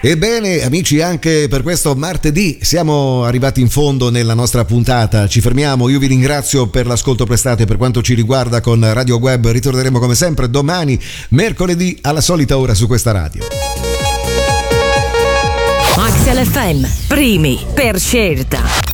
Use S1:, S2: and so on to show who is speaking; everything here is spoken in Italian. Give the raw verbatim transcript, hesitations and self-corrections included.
S1: Ebbene, amici, anche per questo martedì siamo arrivati in fondo nella nostra puntata. Ci fermiamo. Io vi ringrazio per l'ascolto prestato e per quanto ci riguarda con Radio Web. Ritorneremo come sempre domani, mercoledì, alla solita ora su questa radio.
S2: Axel F M, primi per scelta.